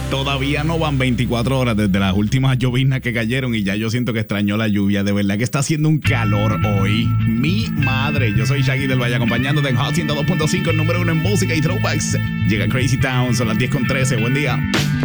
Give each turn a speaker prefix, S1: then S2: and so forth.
S1: Todavía no van 24 horas desde las últimas lloviznas que cayeron y ya yo siento que extraño la lluvia. De verdad que está haciendo un calor hoy. Mi madre. Yo soy Shaggy del Valle acompañándote en Hot 102.5, el número 1 en música y throwbacks. Llega Crazy Town, son las 10:13. Buen día.